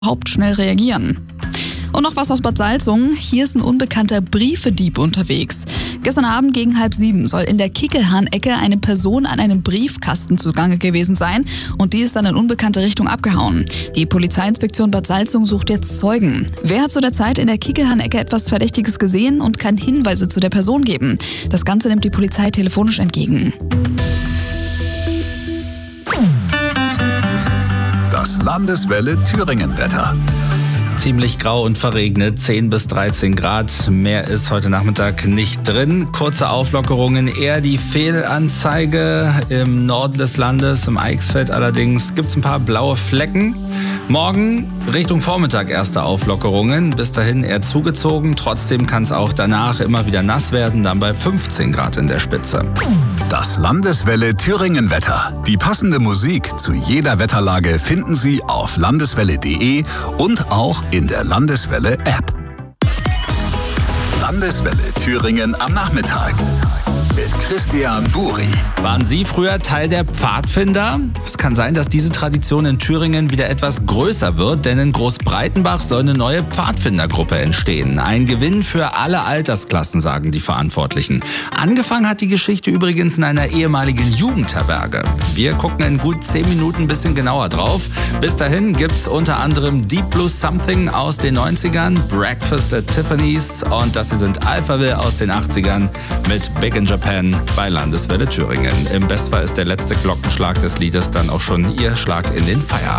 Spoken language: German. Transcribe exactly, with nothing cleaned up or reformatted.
überhaupt schnell reagieren. Und noch was aus Bad Salzungen. Hier ist ein unbekannter Briefedieb unterwegs. Gestern Abend gegen halb sieben soll in der Kickelhahn-Ecke eine Person an einem Briefkasten zugange gewesen sein und die ist dann in unbekannte Richtung abgehauen. Die Polizeiinspektion Bad Salzungen sucht jetzt Zeugen. Wer hat zu der Zeit in der Kickelhahn-Ecke etwas Verdächtiges gesehen und kann Hinweise zu der Person geben? Das Ganze nimmt die Polizei telefonisch entgegen. Das Landeswelle Thüringen-Wetter. Ziemlich grau und verregnet, zehn bis dreizehn Grad. Mehr ist heute Nachmittag nicht drin. Kurze Auflockerungen, eher die Fehlanzeige im Norden des Landes. Im Eichsfeld allerdings gibt es ein paar blaue Flecken. Morgen Richtung Vormittag erste Auflockerungen. Bis dahin eher zugezogen. Trotzdem kann es auch danach immer wieder nass werden, dann bei fünfzehn Grad in der Spitze. Das Landeswelle Thüringen-Wetter. Die passende Musik zu jeder Wetterlage finden Sie auf landeswelle punkt de und auch in der Landeswelle-App. Landeswelle Thüringen am Nachmittag. Mit Christian Buri. Waren Sie früher Teil der Pfadfinder? Es kann sein, dass diese Tradition in Thüringen wieder etwas größer wird, denn in Großbreitenbach soll eine neue Pfadfindergruppe entstehen. Ein Gewinn für alle Altersklassen, sagen die Verantwortlichen. Angefangen hat die Geschichte übrigens in einer ehemaligen Jugendherberge. Wir gucken in gut zehn Minuten ein bisschen genauer drauf. Bis dahin gibt's unter anderem Deep Blue Something aus den neunzigern, Breakfast at Tiffany's und das hier sind Alphaville aus den achtzigern mit Big in Japan bei Landeswelle Thüringen. Im Bestfall ist der letzte Glockenschlag des Liedes dann auch schon Ihr Schlag in den Feierabend.